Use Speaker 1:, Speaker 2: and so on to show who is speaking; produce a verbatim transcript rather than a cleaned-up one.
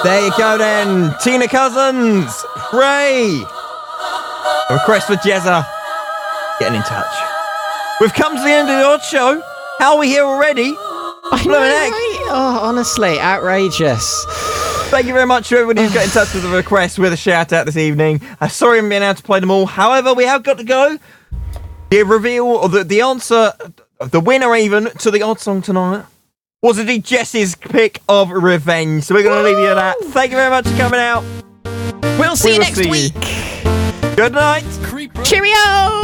Speaker 1: There you go then. Tina Cousins. Ray. A request for Jezza. Getting in touch. We've come to the end of the odd show. How are we here already?
Speaker 2: I know, right? Oh, honestly, outrageous.
Speaker 1: Thank you very much to everybody who's got in touch with a request with a shout out this evening. Uh, sorry I'm being able to play them all. However, we have got to go. The reveal, or the, the answer, the winner even, to the odd song tonight was indeed Jess's pick of Revenge. So we're going to leave you at that. Thank you very much for coming out.
Speaker 2: We'll see
Speaker 1: we
Speaker 2: you
Speaker 1: will
Speaker 2: next
Speaker 1: see
Speaker 2: week.
Speaker 1: You. Good night.
Speaker 2: Cheerio.